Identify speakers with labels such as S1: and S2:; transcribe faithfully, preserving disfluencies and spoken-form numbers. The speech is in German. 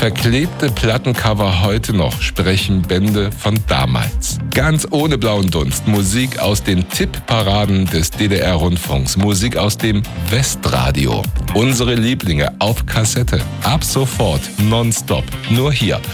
S1: Verklebte Plattencover heute noch sprechen Bände von damals. Ganz ohne blauen Dunst. Musik aus den Tipp-Paraden des D D R-Rundfunks. Musik aus dem Westradio. Unsere Lieblinge auf Kassette. Ab sofort nonstop. Nur hier